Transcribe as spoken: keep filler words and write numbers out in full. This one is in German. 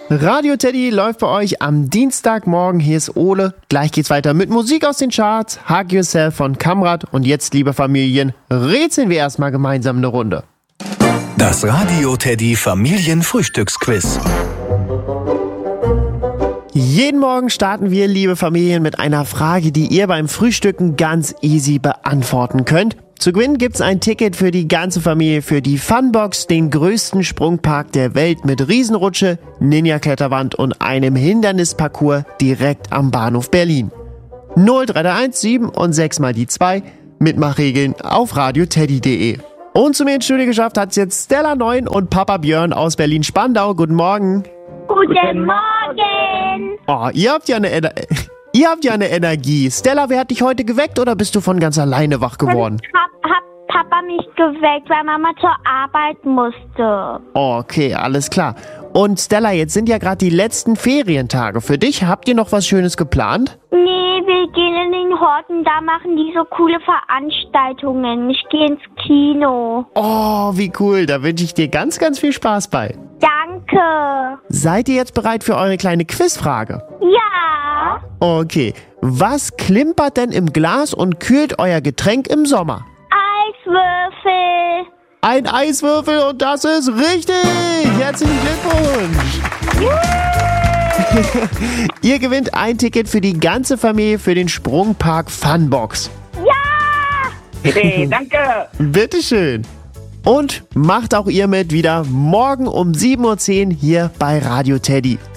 Radio Teddy läuft bei euch am Dienstagmorgen. Hier ist Ole. Gleich geht's weiter mit Musik aus den Charts, Hug Yourself von Kamrat. Und jetzt, liebe Familien, rätseln wir erstmal gemeinsam eine Runde. Das Radio Teddy Familienfrühstücksquiz. Jeden Morgen starten wir, liebe Familien, mit einer Frage, die ihr beim Frühstücken ganz easy beantworten könnt. Zu gewinnen gibt's ein Ticket für die ganze Familie für die Funbox, den größten Sprungpark der Welt mit Riesenrutsche, Ninja-Kletterwand und einem Hindernisparcours direkt am Bahnhof Berlin. null drei drei eins sieben und sechs mal die zwei. Mitmachregeln auf radioteddy punkt de. Und zu mir ins Studio geschafft hat's jetzt Stella Neun und Papa Björn aus Berlin-Spandau. Guten Morgen. Guten Morgen. Oh, ihr habt ja eine Ener- ihr habt ja eine Energie. Stella, wer hat dich heute geweckt oder bist du von ganz alleine wach geworden? Hab, hab Papa mich geweckt, weil Mama zur Arbeit musste. Okay, alles klar. Und Stella, jetzt sind ja gerade die letzten Ferientage für dich. Habt ihr noch was Schönes geplant? Nee, wir gehen in den Horten, da machen die so coole Veranstaltungen. Ich gehe ins Kino. Oh, wie cool. Da wünsche ich dir ganz, ganz viel Spaß bei. Danke. Seid ihr jetzt bereit für eure kleine Quizfrage? Ja. Okay. Was klimpert denn im Glas und kühlt euer Getränk im Sommer? Eiswürfel. Ein Eiswürfel und das ist richtig! Herzlichen Glückwunsch! Ihr gewinnt ein Ticket für die ganze Familie für den Sprungpark Funbox. Ja! Hey, danke! Bitteschön! Und macht auch ihr mit wieder morgen um sieben Uhr zehn hier bei Radio Teddy.